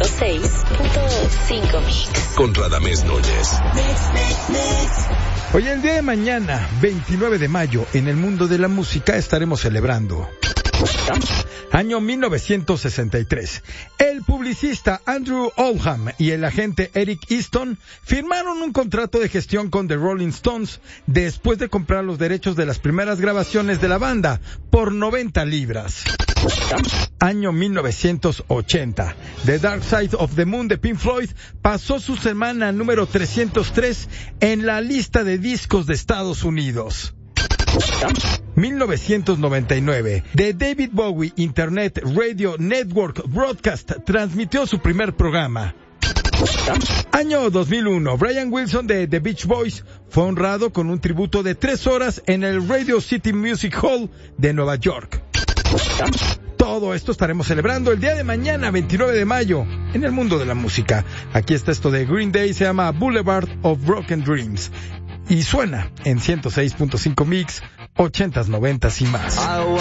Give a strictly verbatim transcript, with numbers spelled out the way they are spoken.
ciento seis punto cinco Mix. Con Radamés Núñez. Hoy, el día de mañana, veintinueve de mayo, en el mundo de la música estaremos celebrando. Año mil novecientos sesenta y tres. El publicista Andrew Oldham y el agente Eric Easton firmaron un contrato de gestión con The Rolling Stones después de comprar los derechos de las primeras grabaciones de la banda por noventa libras. Año mil novecientos ochenta. The Dark Side of the Moon de Pink Floyd pasó su semana número trescientos tres en la lista de discos de Estados Unidos. mil novecientos noventa y nueve. The David Bowie Internet Radio Network Broadcast transmitió su primer programa. Año dos mil uno. Brian Wilson de The Beach Boys fue honrado con un tributo de tres horas en el Radio City Music Hall de Nueva York. Todo esto estaremos celebrando el día de mañana, veintinueve de mayo, en el mundo de la música. Aquí está esto de Green Day, se llama Boulevard of Broken Dreams. Y suena en ciento seis punto cinco Mix, ochentas, noventas y más.